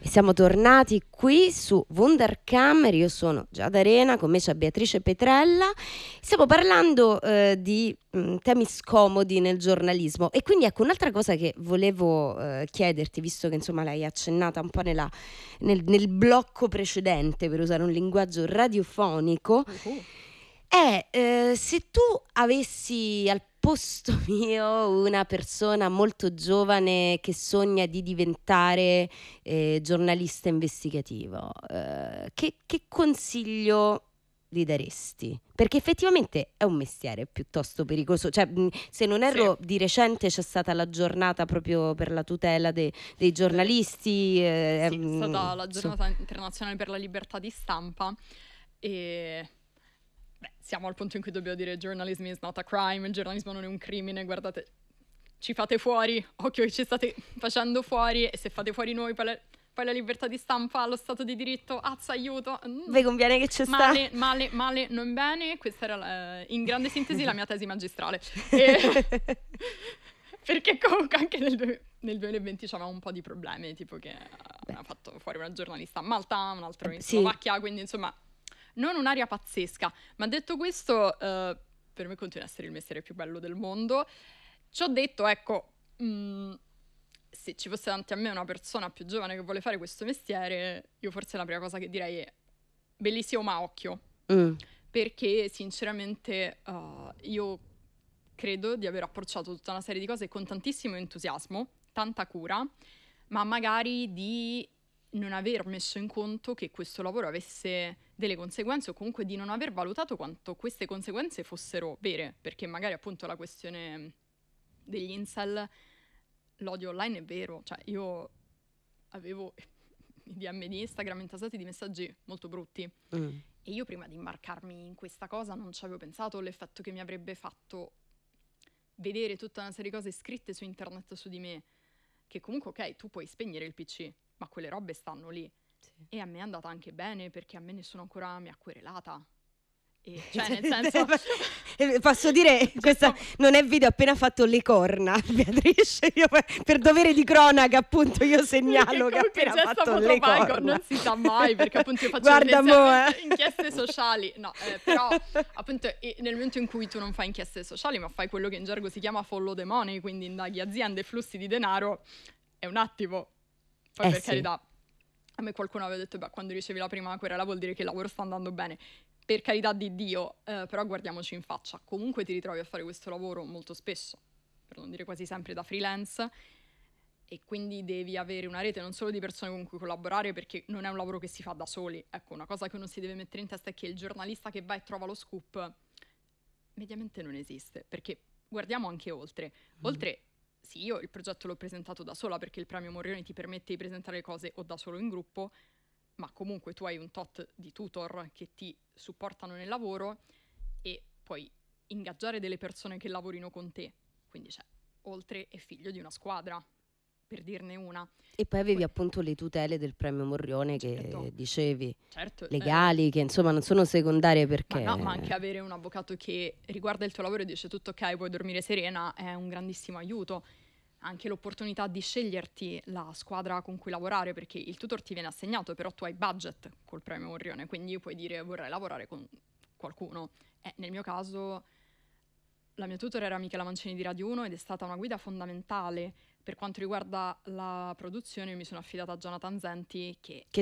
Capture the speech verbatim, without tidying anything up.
Siamo tornati qui su Wunderkammer, io sono Giada Arena, con me c'è Beatrice Petrella. Stiamo parlando eh, di mh, temi scomodi nel giornalismo e quindi ecco un'altra cosa che volevo eh, chiederti, visto che insomma l'hai accennata un po' nella, nel, nel blocco precedente, per usare un linguaggio radiofonico, Uh-huh. è eh, se tu avessi al posto mio una persona molto giovane che sogna di diventare eh, giornalista investigativo, eh, che, che consiglio gli daresti? Perché effettivamente è un mestiere piuttosto pericoloso, cioè mh, se non erro Sì. di recente c'è stata la giornata proprio per la tutela de- dei giornalisti, eh, Sì, è mh, stata la insomma. giornata internazionale per la libertà di stampa e beh, siamo al punto in cui dobbiamo dire journalism is not a crime, il giornalismo non è un crimine, guardate, ci fate fuori, occhio che ci state facendo fuori e se fate fuori noi poi la, poi la libertà di stampa, lo stato di diritto, azza, aiuto. Mm. Vi conviene che c'è sta? Male, male, male, non bene, questa era la- in grande sintesi la mia tesi magistrale. E... Perché comunque anche nel, due- nel duemilaventi c'avevamo un po' di problemi, tipo che Beh. ha fatto fuori una giornalista a Malta, un altro Eh, in sì. Slovacchia, quindi insomma non un'aria pazzesca. Ma detto questo, eh, per me continua a essere il mestiere più bello del mondo. Ci ho detto, ecco, mh, se ci fosse davanti a me una persona più giovane che vuole fare questo mestiere, io forse la prima cosa che direi è bellissimo ma occhio. Mm. Perché sinceramente uh, io credo di aver approcciato tutta una serie di cose con tantissimo entusiasmo, tanta cura, ma magari di non aver messo in conto che questo lavoro avesse delle conseguenze o comunque di non aver valutato quanto queste conseguenze fossero vere, perché magari appunto la questione degli incel, l'odio online è vero, cioè io avevo i D M di Instagram intasati di messaggi molto brutti Mm. e io prima di imbarcarmi in questa cosa non ci avevo pensato all'effetto che mi avrebbe fatto vedere tutta una serie di cose scritte su internet su di me, che comunque ok, tu puoi spegnere il P C, ma quelle robe stanno lì. Sì. E a me è andata anche bene perché a me nessuno ancora mi ha querelata. E cioè nel senso posso dire, questa non è video, ho appena fatto le corna, Beatrice, io per, per dovere di cronaca appunto io segnalo che ho appena fatto le corna. Non si sa mai perché appunto io faccio Guarda mo, eh. inchieste sociali, no, eh, però appunto eh, nel momento in cui tu non fai inchieste sociali ma fai quello che in gergo si chiama follow the money, quindi indaghi aziende, flussi di denaro, è un attimo. Poi Eh per sì. carità, a me qualcuno aveva detto, beh, quando ricevi la prima querela vuol dire che il lavoro sta andando bene. Per carità di Dio, eh, però guardiamoci in faccia, comunque ti ritrovi a fare questo lavoro molto spesso, per non dire quasi sempre da freelance, e quindi devi avere una rete non solo di persone con cui collaborare, perché non è un lavoro che si fa da soli. Ecco, una cosa che uno si deve mettere in testa è che il giornalista che va e trova lo scoop mediamente non esiste, perché guardiamo anche oltre. Mm. Oltre, sì, io il progetto l'ho presentato da sola perché il premio Morrione ti permette di presentare le cose o da solo in gruppo, ma comunque tu hai un tot di tutor che ti supportano nel lavoro e puoi ingaggiare delle persone che lavorino con te. Quindi c'è, oltre è figlio di una squadra, per dirne una. E poi avevi Poi- appunto le tutele del premio Morrione Certo. che dicevi, Certo, eh, legali, che insomma non sono secondarie perché... Ma no, ma anche avere un avvocato che riguarda il tuo lavoro e dice tutto ok, puoi dormire serena, è un grandissimo aiuto. Anche l'opportunità di sceglierti la squadra con cui lavorare, perché il tutor ti viene assegnato, però tu hai budget col premio Morrione, quindi puoi dire vorrei lavorare con qualcuno. E nel mio caso la mia tutor era Michela Mancini di Radio uno ed è stata una guida fondamentale per quanto riguarda la produzione. Io mi sono affidata a Jonathan Zenti che... che